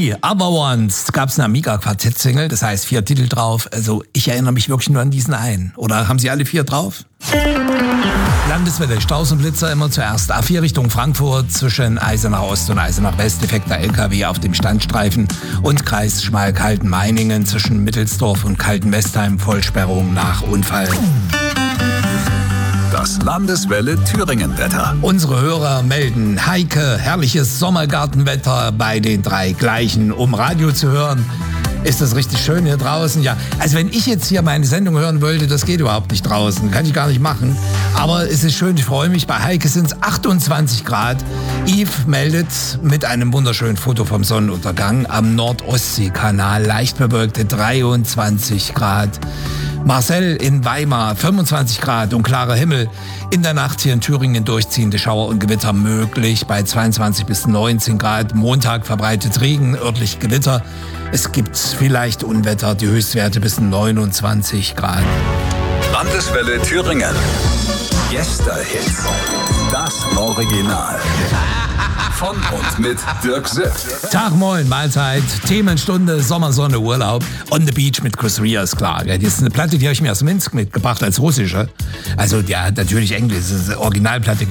Juli, Other Ones, gab es eine Amiga-Quartett-Single, das heißt 4 Titel drauf. Also ich erinnere mich wirklich nur an diesen einen. Oder haben Sie alle 4 drauf? Landeswelle, Staus und Blitzer immer zuerst. A4 Richtung Frankfurt zwischen Eisenach Ost und Eisenach West, defekter LKW auf dem Standstreifen. Und Kreis Schmalkalden-Meiningen zwischen Mittelsdorf und Kalten-Westheim, Vollsperrung nach Unfall. Das Landeswelle Thüringen-Wetter. Unsere Hörer melden: Heike, herrliches Sommergartenwetter bei den 3 gleichen. Um Radio zu hören, ist das richtig schön hier draußen? Ja, also wenn ich jetzt hier meine Sendung hören wollte, das geht überhaupt nicht draußen. Kann ich gar nicht machen. Aber es ist schön, ich freue mich. Bei Heike sind es 28 Grad. Yves meldet mit einem wunderschönen Foto vom Sonnenuntergang am Nordostseekanal. Leicht bewölkte 23 Grad. Marcel in Weimar, 25 Grad und klarer Himmel. In der Nacht hier in Thüringen durchziehende Schauer und Gewitter möglich bei 22 bis 19 Grad. Montag verbreitet Regen, örtlich Gewitter. Es gibt vielleicht Unwetter, die Höchstwerte bis 29 Grad. Landeswelle Thüringen. Gästehits. Das Original. Von und mit Dirk Sipp. Tag, moin, Mahlzeit, Themenstunde, Sommersonne, Urlaub. On the Beach mit Chris Rea ist klar. Das ist eine Platte, die habe ich mir aus Minsk mitgebracht als russische. Also ja, natürlich Englisch, das ist eine Originalplatte.